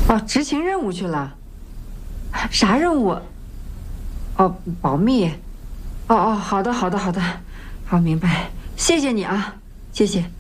哦，执行任务去了。啥任务？哦，保密。哦，好的，好，明白。谢谢你啊，谢谢。